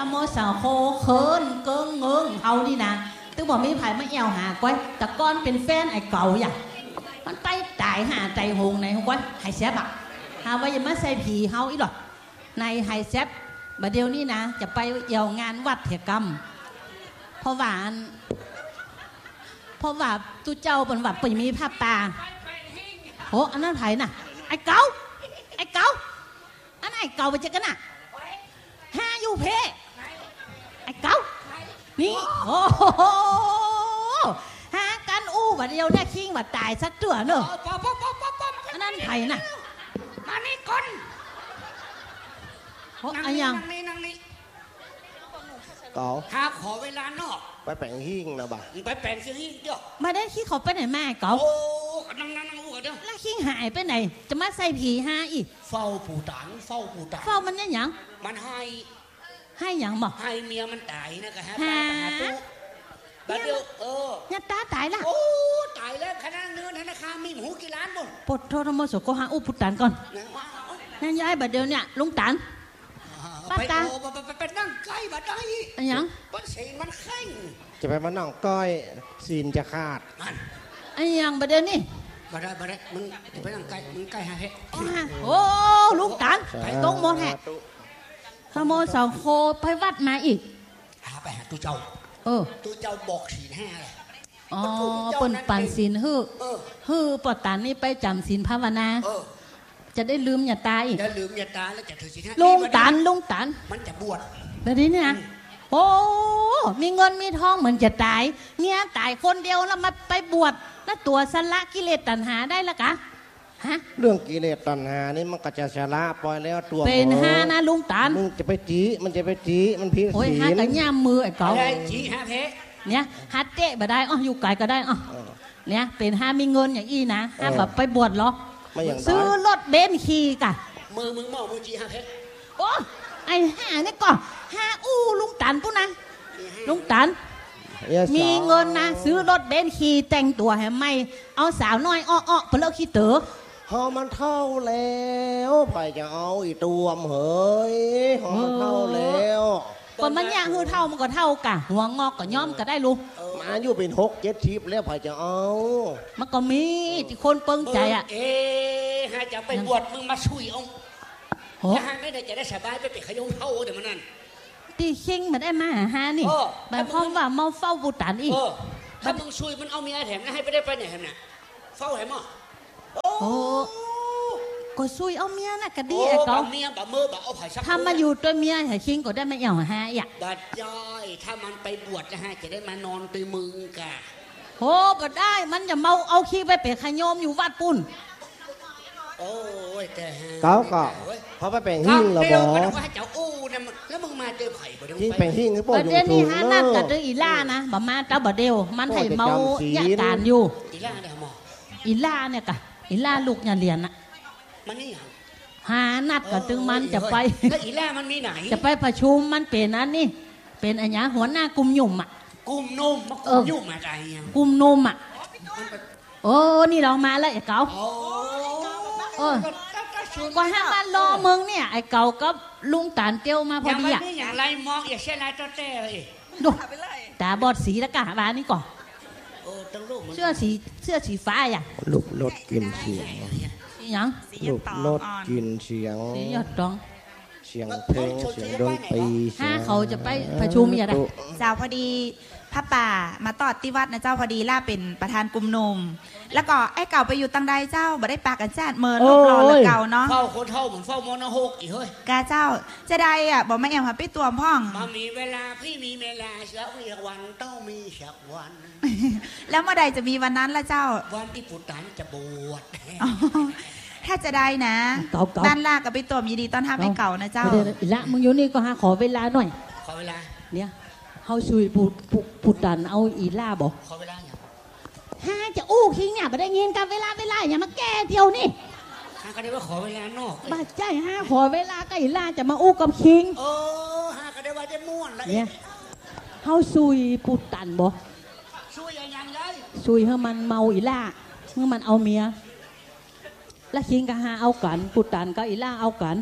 ถ้าโมสาวโคเขินเกิ้งเงิงเฮานี่นะตึงบอกมีไผ่มาแอวหาก้อยแต่ก้อนเป็นแฟนไอ้เก่าอย่างมันไปตายหาใจหงในหงก้อยไฮแซบอ่ะหาว่าอย่ามาใส่ผีเฮาอีหรอกในไฮแซบบัดเดียวนี้นะจะไปเอี่ยวงานวัดเถกรรมเพราะว่าตู้เจ้าเป็นวัดไปมีภาพตาโอ้อันนั้นไผ่น่ะไอ้เก่าอันนั้นไอ้เก่าไปเจอกันน่ะหาอยู่เพไอ้เก่านี่โอ้โหหากันอู้บัดเดียวได้คิงบัดตายสักตัวเนอะอันนั้นไผ่น่ะมานี่ก่อนโอ้อะไรยังนั่งนี่ต่อหาขอเวลานอกไปแปลงหิ้งนะบ่าไปแปลงซื้อหิ้งเดี๋ยวมาได้ขี้เขาไปไหนมาเก่าโอ้นั่งอู้กันเดี๋ยวแล้วขี้หายไปไหนจะมาใส่ผีหาอีกเฝ้าปู่ตานเฝ้ามันยังยังมันให้ยังบอกให้เมียมันตายนะกะฮะตาตู้บัดเดียวเนี่ยตาตายละโอ้ตายแล้วคณะเนื้อธนาคารมีหูกี่ล้านบ่ปดโทรโมโสโกหาอุปุตตันก่อนนั่นย้ายบัดเดียวเนี่ยลุงตันป้าตาไปนั่งใกล้บัดได้อันยังมันเสียงมันแข็งจะไปมานั่งก้อยซีนจะขาดอันยังบัดเดียวนี่บัดได้มึงจะไปนั่งใกล้มึงใกล้ฮะเฮ้โอ้ลุงตันไปตรงหมดแฮะขโมยสองโคไปวัดมาอีกไปหาตู้เจ้าตู้เจ้าบอกศีล5เลยอ๋อปนปั่นศีลฮือปอตันนี่ไปจำศีลภาวนาจะได้ลืมอย่าตายอีกจะลืมอย่าตายแล้วจะถือศีล5 ลุงตันมันจะบวชแบบนี้เนี่ยโอ้มีเงินมีทองเหมือนจะตายเนี่ยตายคนเดียวแล้วมาไปบวชแล้วตัวสละกิเลสตัณหาได้ละกะฮะเรื่องกิเลสตัณหานี่มันก็จะชละปล่อยแล้วตัวเป็น5นะลุงตันมึงจะไปจีมันจะไปจีมันพิโอ้ยหากันย่ามมือไอ้เก่าได้จีหาเพเนี่ยหาเตะบ่ได้อยู่ไกลก็ได้เนี่ยเป็น5มีเงินอย่างอี้นะ5แบบไปบวชหรอซื้อรถเบนซ์ขี่กะมือเมามือจีหาเพโอ้ไอ้5นี่ก่อน5อู้ลุงตันปุ๊นะลุงตันมีเงินนะซื้อรถเบนซ์ขี่แต่งตัวให้ไม่เอาสาวน้อยอ้อๆเปลือกขี้เต๋อพอมันเท่าแล้วไปจะเอาอีตัวมเฮ้ยพอมันเท่าแล้วก่อนมันย่างคือเท่ามันก็เท่ากะหัวงอกก็ย่อมก็ได้ลูกมาอยู่เป็น6-7 ทิพย์แล้วไปจะเอามันก็มีที่คนเปิ้งใจอ่ะหาจะไปบวชมึงมาช่วยองถ้าไม่ได้จะได้สบายไปเป็นขยงเท่าเดี๋ยวมันนั่นตีคิงมาได้มาหานี่หมายความว่ามาเฝ้าบุตรอีกถ้ามึงช่วยมันเอาเมียแถมนะให้ไปได้ไปไหนแถมน่ะเฝ้าแถมอ่ะโอ้ก็ซุยเอาเมียน่ะก็ดีไอ้ก็เมียบ่มือบ่เอาไผ่ซักถ้ามาอยู่ตัวเมียให้คิงก็ได้ไม่เอาหาอยากบัดย้อยถ้ามันไปบวชนะฮะจะได้มานอนตีมึงกะโอ้บ่ได้มันจะเมาเอาขี้ไปขยมอยู่วัดปุ่นโอ้ยแต่เขาก็เพราะไปแปลงหิ้งเราบอกว่าเจ้าอู้นะแล้วมึงมาเจอไผ่บ่ได้ที่แปลงหิ้งคือโป้ยงสูงเนาะนัดกับอีล่านะบ่มาตาบ่เดียวมันให้เมาญาการอยู่อีล่าเนี่ยหมออีล่าเนี่ยกะอีล่าลูกอย่าเรียนน่ะมันนี่หานัดกับตึงมันจะไปแล้วอีล่ามันมีไหนจะไปประชุมมันเป็นอันนี้เป็นอันนี้หัวหน้ากลุ่มยุ่มอ่ะกลุ่มนุ่มมากลุ่มยุ่มอะไรกลุ่มนุ่มอ่ะโอ้นี่เรามาแล้วไอ้เก๋าก็ให้มันรอมึงเนี่ยไอ้เก๋ากับลุงตานเตียวมาพอดีอ่ะอย่างไรมองอย่าเช่นไรตัวเต้เลยดูตาบอดสีแล้วกะบ้านนี่ก่อนเสื้อสีฟ้าอย่างลูกรถกินเสียงยังลูกรถกินเสียงสีหยดดองเสียงเพลงเสียงดนตรีเขาจะไปประชุมอย่างไรเจ้าพอดีพระป่ามาตอดที่วัดนะเจ้าพอดีล่าเป็นประธานกลุ่มนมแล้วก็ไอ้เก่าไปอยู่ตังใดเจ้าบ่ได้ปากกันแจ้ดเมินลูกรอเลยเก่าเนาะเฝ้าคนเท่าเหมือนเฝ้ามอนหกอีเฮ้ยกาเจ้าจะได้อ่ะบอกไม่แอมค่ะพี่ตัวพ่องมามีเวลาพี่มีเวลาสักวันต้องมีสักวันแล้วเมื่อใดจะมีวันนั้นละเจ้าวันที่ปุตตันจะบวชถ้าจะได้นะด้านล่างกับพี่ตัวมีดีต้อนรับให้เก่านะเจ้าละมึงอยู่นี่ก็หาขอเวลาหน่อยขอเวลาเนี่ยเขาช่วยปุตตันเอาอีล่าบอกขอเวลาอย่างจะอู้คิงเนี่ยไม่ได้เงินกับเวลาอย่ามาแก้เดียวนี่ก็ได้ว่าขอเวลานอกบ้าใจขอเวลากับอีล่าจะมาอู้กับคิงก็ได้ว่าจะม่วนแล้วเนี่ยเขาช่วยปุตตันบอกช่วยอย่างไรช่วยให้มันเมาอีล่าให้มันเอาเมียแล้วคิงก็หาเอากันปุตตันก็อีล่าเอากัน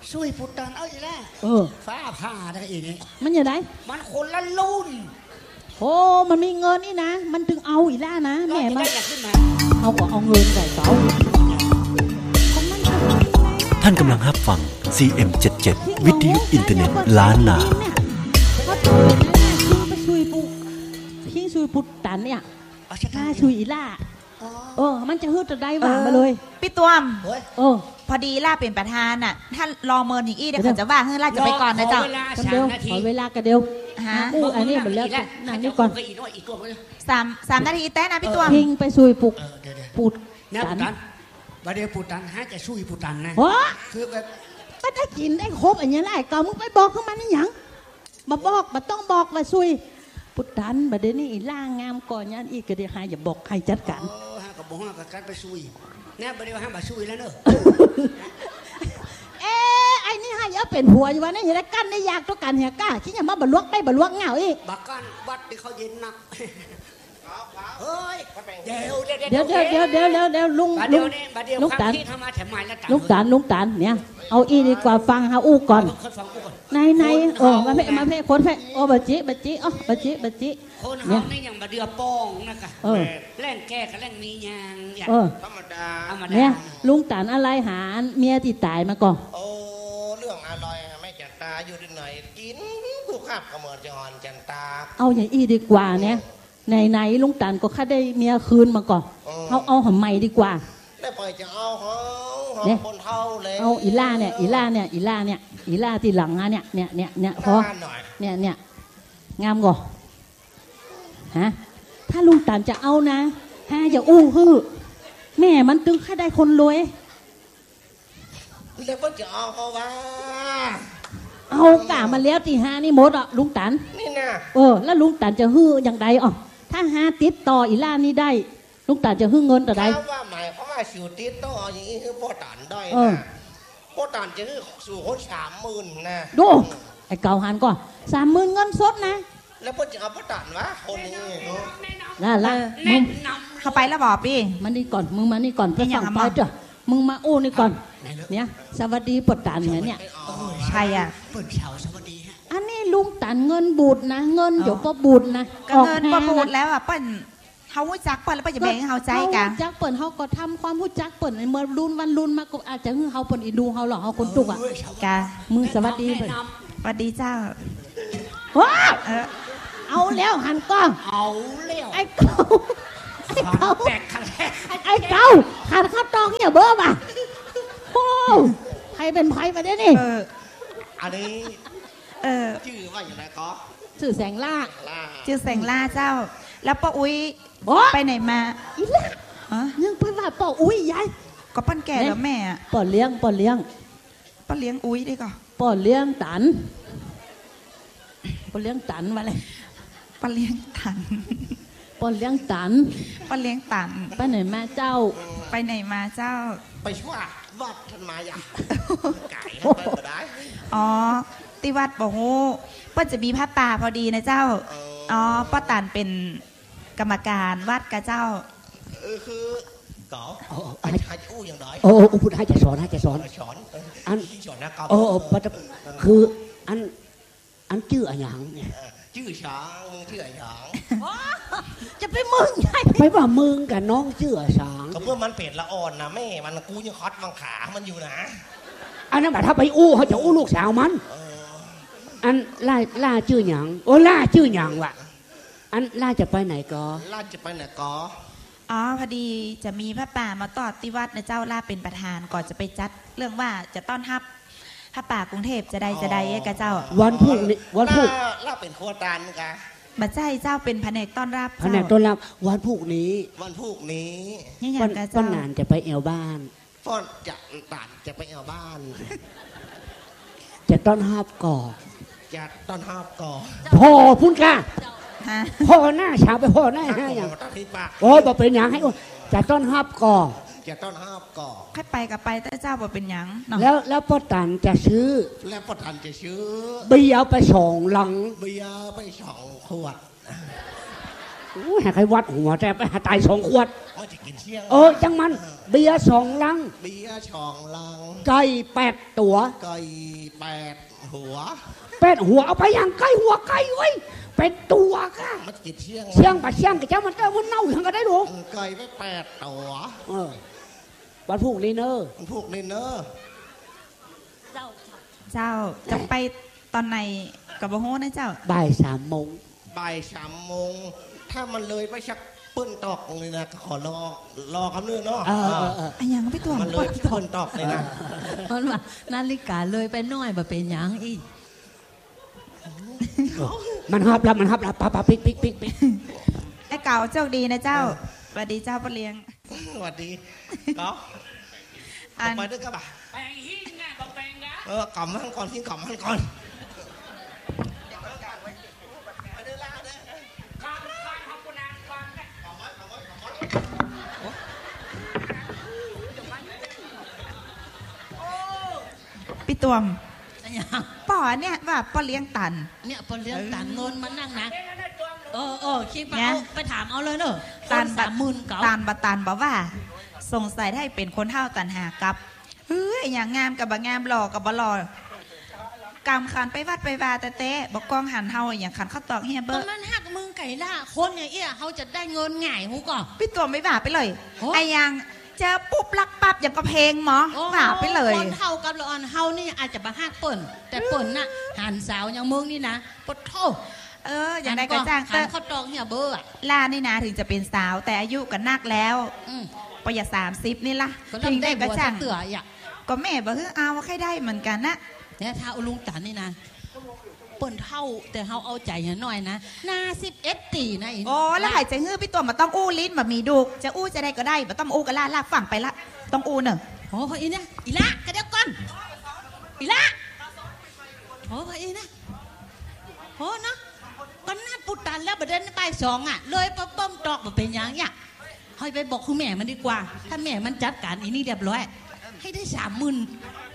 ช่วยปุตตันเอาอีกแล้วฟ้าผ่าได้อีกนี่มันอย่างไรมันคนละรุ่นโอ้มันมีเงินนี่นะมันถึงเอาอีล่านะแม่ก็มาจะได้ขึ้นมาเอาก็เอาเงินใส่เขาของมันทำไมท่านกำลังรับฟัง CM77 วิทยุอินเทอร์เน็ตล้านนาเขาทำแบบนั้นนะทิ้งไปซุยปุทิ้งซุยปุตตันเนี่ยถ้าซุยอีล่ามันจะฮึดจะได้หวานมาเลยพี่ตวมพอดีล่าเป็นประธานน่ะท่านรอเมินอีกเดี๋ยวเขาจะว่าให้ล่าจะไปก่อนนะเจ้าเดียวขอเวลากันเดียวอันนี้เหมือนแล้วนั่งนี่ก่อน 3 นาทีแต่นะพี่ตวมทิ้งไปซุยปุปุตนะตัปุนตันประเดี๋ยวปุตันหาจะช่วยปุตันนะโอ้คือแบบก็ได้กินได้ครบอันนี้แหละก็มึงไปบอกเขามันนี่หยังมาบอกมาต้องบอกว่าซุยปุตตันบัดเดี๋ยวนี้ล่างงามก่อนยันอีกก็เดี๋ยวหาอย่าบอกใครจัดการห้ากับบอกห้ากับการไปช่วยเนี่ยประเดี๋ยวห้ามาช่วยแล้วเนอะไอ้นี่ให้เอาเป็นหัวอยู่วะเนี่ยอย่าได้กั้นได้ยากตัวกันเฮียก้าคิดอย่ามาบรรลุได้บรรลุเงาอีกบักกันวัดที่เขาเย็นนักเฮ้ยเดี๋ยวลุงลุงตันลุงตันเนี่ยเอาอีดีกว่าฟังฮาอู้ก่อนในมาเพ่คนเพ่บัจิบัจิคนเขาเนี่ยอย่างบะเดือป้องนะคะแล่นแก้กับแล่นมียางอย่างธรรมดาเนี่ยลุงตันอะไรหาเมียที่ตายมาก่อนโอ้เรื่องอร่อยไม่จันตาอยู่ที่ไหนกินผู้ขับกระเมิดจอนจันตาเอาอย่างอีดีกว่าเนี่ยไหนลุงตันก็ค่าได้เมียคืนมาก่อนเอาหอมใหม่ดีกว่าได้ปล่อยจะเอาเขาคนเท่าเลยเอาอีล่าที่หลังเนี่ยพอเนี่ยงามก่อฮะถ้าลุงตันจะเอานะอย่าอู้ฮื้อแม่มันตึงค่าได้คนรวยแล้วก็จะเอาเขาว่าเอากะมาแล้วตี5นี่หมดอ่ะลุงตันนี่นะแล้วลุงตันจะฮื้ออย่างใดอ่ะถ้าติดต่ออีล่านี่ได้ลุงตันจะฮื้อเงินต่อใดว่าหมายความว่าสิวติดต่ออย่างนี้คือพ่อตันได้นะพ่อตันจะคือสู่คน30,000นะดูไอ้เก่าหันก่อน30,000เงินสดนะแล้วพ่อจะเอาพ่อตันวะคนนี้ล่ะมึงเข้าไปแล้วบอกพี่มานี่ก่อนมึงมานี่ก่อนไปสั่งไปจ้ะมึงมาอู้นี่ก่อนเนี่ยสวัสดีปตันเนี่ยใช่อ่ะเปิดเฉาสวัสดีฮะอันนี้ลุงตันเงินบูดนะเงินเดี๋ยวก็บูดนะเงินก็บูดแล้วอ่ะเปิ้ลเขาหู้จักเปิ้ลแล้วเปิ้ลจะแบ่งให้เขาใจกันจักเปิ้ลเขาก็ทำความหู้จักเปิ้ลในเมื่อรุ่นวันรุ่นมาก็อาจจะให้เขาเปิ้ลอีดูเขาหรอเขาคนตุกอ่ะกะมึงสวัสดีเปิ้ลสวัสดีเจ้าว้าเอาแล้วหันก้องเอาแล้วไอ้เก่าแตกขันไอ้เก่าขาดข้าวตองเนี่ยเบ้อป่ะโอ้ใครเป็นไผ่มาเนี่ยนี่อันนี้ชื่อว่าอย่างไรก็ชื่อแสงล่าชื่อแสงล่าเจ้าแล้วป้าอุ้ยไปไหนมาอีล่ายังไปว่าป้าอุ้ยยายก็ปั้นแก่แล้วแม่ป้าเลี้ยงอุ้ยดีก่อนป้าเลี้ยงตันมาเลยป้าเลี้ยงตันป้าเลี้ยงตันไปไหนมาเจ้าไปช่วยวัดท่านมาอย่างไก่ไปได้ที่วัดบอกโหป้าจะมีผ้าป่าพอดีนะเจ้าป้าตันเป็นกรรมการวัดกับเจ้าคือก๋อให้อู้อย่างไรพูดให้จะสอนอันสอนนะก๋อคืออันชื่ออะไรอย่างเนี่ยชื่อช้างมึงชื่ออะไรช้างจะไปมึงใช่ไปว่ามึงกับน้องชื่อช้างก็เพื่อมันเป็ดละอ่อนนะแม่มันกูยังคอดวังขามันอยู่นะอันนั้นแบบถ้าไปอู้เขาจะอู้ลูกสาวมันอันล่าชื่อหยังล่าชื่อหยังวะอันล่าจะไปไหนก็พอดีจะมีพระป่ามาตอดที่วัดนะเจ้าล่าเป็นประธานก่อนจะไปจัดเรื่องว่าจะต้อนรับพระป่ากรุงเทพจะได้กับเจ้าวันพุธล่าเป็นโคตานกะบัดใจเจ้าเป็นแผนกต้อนรับวันพุธนี้นี่อย่างกับเจ้าป้อนนานจะไปแอวบ้านป้อนจะไปแอวบ้านจะต้อนรับก่อนพ่อพุ่นกะพ่อหน้าชาวไปพ่อหน้าอย่างบอกเป็นอย่างให้จะต้อนรับก่อนให้ไปกับไปแต่เจ้าบอกเป็นอย่างแล้วป้อตันจะซื้อเบียร์ไป2 ลังเบียร์ไป2 ขวดโอ้ยให้ใครวัดหัวแต่ไปหาตาย2 ขวดมันจะกินเชี่ยงจังมันเบียร์2 ลังเบียร์ช่องลังไก่8 ตัวไก่8 หัว 8 หัวเอาไปยังไก่หัวไก่เว้ยเป็นตัวค่ะมันจะกินเชี่ยงเชียงปะเชียงกับเจ้ามันเต้ามันเน่าอย่างก็ได้ดูไก่ไป8 ตัววันพรุ่งนี้เนอะมันพวกนี้เนอะเจ้าจะไปตอนไหนกับบ่ฮู้นะเจ้าบ่าย3 โมงบ่าย3 โมงถ้ามันเลยไปชักปื้นตอกเลยนะขอรอคำนึงเนาะอันยังไม่ตัวมันเลยปื้นตอกเลยนะเพราะว่านาฬิกาเลยไปน้อยบ่เป็นหยังอีกมันฮับแล้วปะปิ๊กไอ้เก่าโชคดีนะเจ้าสวัสดีเจ้าปะเลี้ยงสวัสดีเนาะอันไปด้วยกันป่ะแปลงหิ้งไงบอกแปลงนะกล่อมมันก่อนทิ้งกล่อมมันก่อนพี่ตวมอันยังป่อเนี่ยว่าปะเลี้ยงตันเนี่ยพอเลี้ยงตันเงินมันนั่งนะคิดว่าเนี่ยเอาไปถามเอาเลยเนอะตัน 30,000เก่าตันบะตันบอกว่าสงสัยได้เป็นคนเท่าตันหากับเฮ้ยอย่างงามกับบะงามหล่อกับบะหล่อกำขันไปวัดไปวาแต่เตะบอกกองหันเฮาอย่างขันข้าวตอกเฮียเบก็อร์มันหักมึงไก่ล่าคนอย่างเอี้ยเขาจะได้เงินง่ายหูก่อนพี่ตัวไม่ว่าไปเลยโอ้ไอ้ยังเจอปุ๊บลักปั๊บอย่างกับเพลงหมอว่าไปเลยคนเท่ากับละออนเฮานี่อาจจะมาหักเปิ่นแต่เปิ่นน่ะหันสาวอย่างมึงนี่นะปดโทษอย่างใดก็จ้างหัเตนอเขาตองเฮียเบอร์อะล่านี่นะถึงจะเป็นสาวแต่อายุก็นักแล้วอืมประหยัด30นี่ล่ะก็ถึเริ่มงได้ได้บัก็วจ้างเตืออ่ะก็แม่บอกเฮ้ยเอาใครได้เหมือนกันนะแต่ถ้าเอาลุงตันนี่นะเปิ่นเท่าแต่เฮาเอาใจเฮียหน่อยนะนา11 ตีนะอีโอ้แล้วหายใจเฮือพี่ตัวมาต้องอู้ลิ้นมามีดูกจะอู้จะได้ก็ได้มาต้องอู้ก็ล่าฝั่งไปละต้องอู้หนึ่งโอ้พออีเนี่ยอีละกระเดียวก่อนอีละโอ้พออีเนี่ยโอ้เนาะก็น่าปุตตันแล้วประเด็นบ่าย2อ่ะเลยปะป้อมตอกมาเป็นอย่างเงี้ยให้ไปบอกคุณแม่มันดีกว่า ถ้าแม่มันจัดการอีนี่เรียบร้อยให้ได้30,000